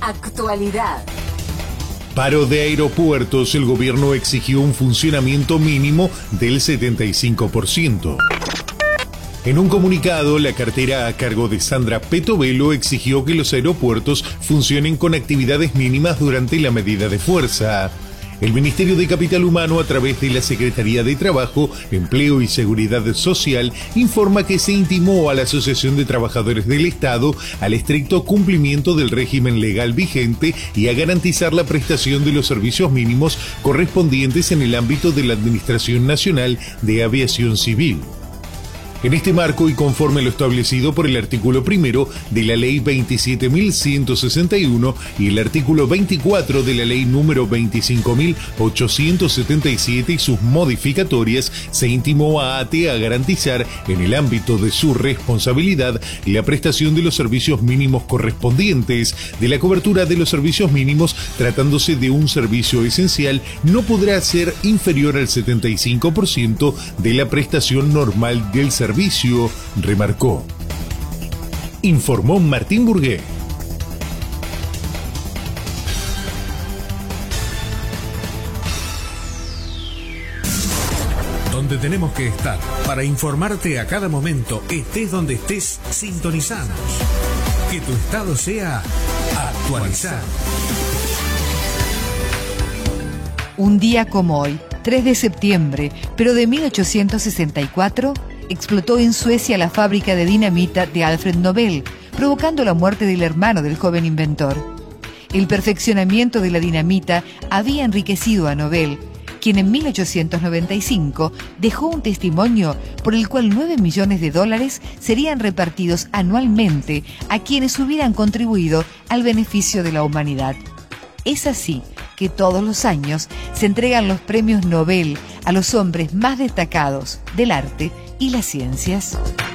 Actualidad. Paro de aeropuertos. El gobierno exigió un funcionamiento mínimo del 75%. En un comunicado, la cartera a cargo de Sandra Petovelo exigió que los aeropuertos funcionen con actividades mínimas durante la medida de fuerza. El Ministerio de Capital Humano, a través de la Secretaría de Trabajo, Empleo y Seguridad Social, informa que se intimó a la Asociación de Trabajadores del Estado al estricto cumplimiento del régimen legal vigente y a garantizar la prestación de los servicios mínimos correspondientes en el ámbito de la Administración Nacional de Aviación Civil. En este marco y conforme a lo establecido por el artículo 1 de la Ley 27.161 y el artículo 24 de la Ley número 25.877 y sus modificatorias, se intimó a ATE a garantizar, en el ámbito de su responsabilidad, la prestación de los servicios mínimos correspondientes. De la cobertura de los servicios mínimos, tratándose de un servicio esencial, no podrá ser inferior al 75% de la prestación normal del servicio, remarcó. Informó Martín Burgué. Donde tenemos que estar para informarte a cada momento, estés donde estés, sintonizanos. Que tu estado sea actualizado. Un día como hoy, 3 de septiembre, pero de 1864, explotó en Suecia la fábrica de dinamita de Alfred Nobel, provocando la muerte del hermano del joven inventor. El perfeccionamiento de la dinamita había enriquecido a Nobel, quien en 1895 dejó un testimonio por el cual $9 millones serían repartidos anualmente a quienes hubieran contribuido al beneficio de la humanidad. Es así que todos los años se entregan los premios Nobel a los hombres más destacados del arte y las ciencias.